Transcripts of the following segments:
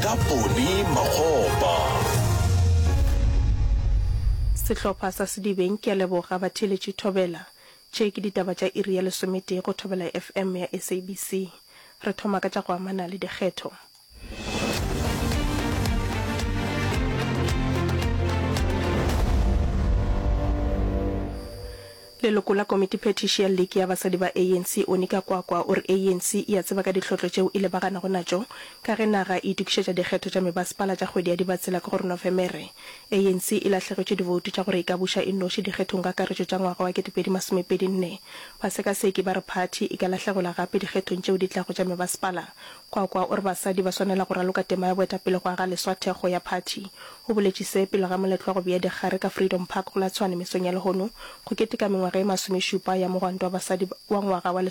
ka Poni Makgopa. Sehlopha sa Sedibeng ke a leboga batheletši thobela tše ke ditaba tša iri ya 11 go Thobela FM ya SABC. Re thoma ka tša go amana le dikgetho. Leloko la Committee Petition League ya basadi ba ANC o nika kwakwa o re ANC ya tseba ka dihlotlo tšeo e lebagana go natšo ka ge naga e itukišetša dikgetho tša mebasepala tša kgwedi ya dibatsela ka gore Novemere. ANC e lahlegetše divoutu tša gore e ka buša e noši dikgethong ka karetšo tša ngwaga wa 2024. Basekaseki ba re party e ka lahlegola gape dikgethong tšeo di tlago tša mebasepala. Kwakwa o re basadi ba swanela go raloka tema ya boetapele go aga leswathego ya party. O boletše se pele ga moletlo wa go bea dikgare ka Freedom Park go la Tshwane mesong ya lehono go keteka mengwaga e masomešupa ya mogwanto wa basadi wa ngwaga wa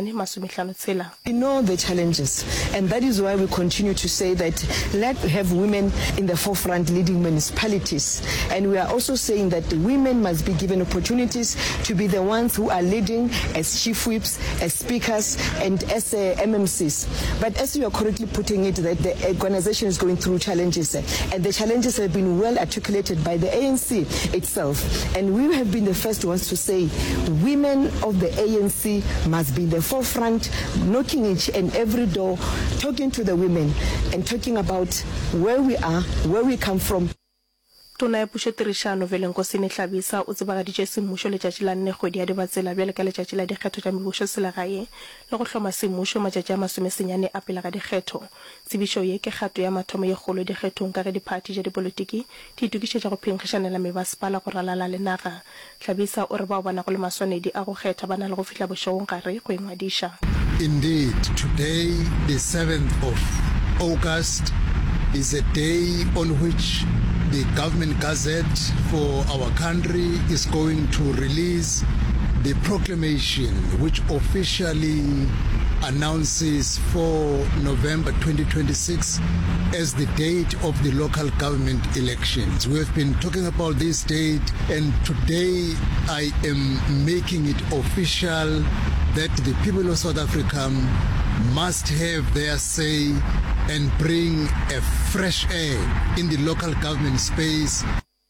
1956. We know the challenges, and that is why we continue to say that let's have women in the forefront leading municipalities. And we are also saying that the women must be given opportunities to be the ones who are leading as chief whips, as speakers, and as MMCs. But as you are correctly putting it, that the organization is going through challenges, and the challenges have been well articulated by the ANC itself. And we have been the first ones to say women of the ANC must be in the forefront, knocking each and every door, talking to the women and talking about where we are, where we come from. Tona ya pušo tirišano Velenkosini Hlabisa o tsebagaditše semmušo letšatši la 4 kgwedi ya dibatsela bjale ka letšatši la dikgetho tša mebušo selagae le go hloma semmušo matšatši a 19 a pele ga dikgetho. Tsebišo ye ke kgato ya mathomo ye kgolo dikgethong ka ge diphathi tša dipolotiki di itukišetša go phenkgišanela mebasepala go ralala le naga. Hlabisa o re bao ba nago le maswanedi a go kgetha ba na le go fihla bošogong gare go engwadiša. Indeed, today, the 7th of August, is a day on which the government gazette for our country is going to release the proclamation which officially announces 4 November 2026 as the date of the local government elections. We have been talking about this date, and today I am making it official that the people of South Africa must have their say and bring a fresh air in the local government space.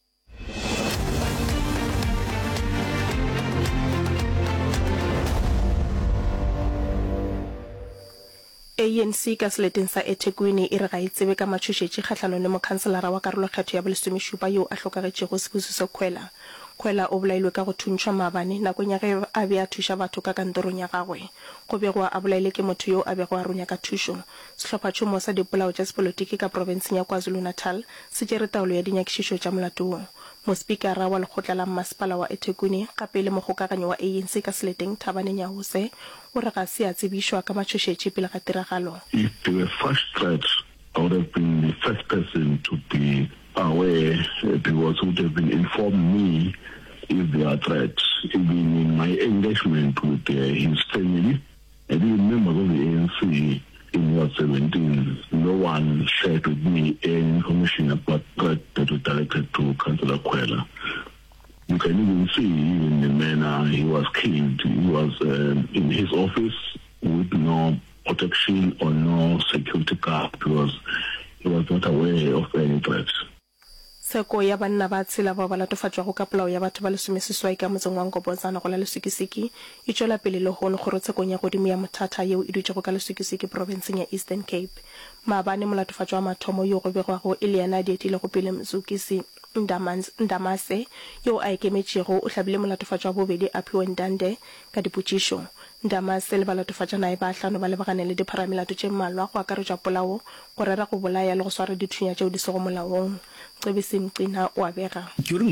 ANC ka seleteng sa eThekwini e re ga itsebe ka matšhošetše kgahlano le mokhanselara wa karolo kgetho ya bolesomešupa yo a hlokagetšego Sibusiso Khwela o bolailwe ka go thuntšhwa maabane nakong ya ge a be a thuša batho ka kantorong ya gagwe. Go bego a bolaile ke motho yo a bego a ronya ka thušo. Sehlopha tšhomo sa dipolao tša sepolotiki ka provinseng ya KwaZulu-Natal se tšere taolo ya dinyakišišo tša molato wo. Mospikara wa lekgotla la mmasepala wa eThekwini gape le mogokaganyi wa ANC ka seleteng Thabane Nyahuse o re ga se a tsebišwa ka matšhošetše pele ga tiragalo. If they were first threats, I would have been the first person to be aware, because it would have been informed me if there are threats. Even in my engagement with his family and even members of the ANC in Ward 17, no one shared with me any information about threat that was directed to Councillor Khwela. You can even see even the manner he was killed. He was in his office with no protection or no security guard because he was not aware of any threats. Seko ya banna ba tshela ba ba latofatšwa go ka polao ya batho ba lesomeseswai ka motseng wa Nkobozana go la Lesikisiki e tšwela pele le gono gore tsekong ya godimo ya mothata yeo e dutšego ka Lesikisiki provinseng ya Eastern Cape. Maabane molatofatšwa wa mathomo yo go begwago e le yana dietile go pele Mzukisi Ndamase yo a ikemetšego o hlabile molatofatšwa wa bobedi Aphiwe Ndande ka dipotšišo. Ndamase le balatofatša nae ba hlano ba lebagane le dipharamelato tše mmalwa go akaretšwa polao go rera go bolaya le go swara dithunya tšeo di sego molaong. Cebisi Mcina o a bega.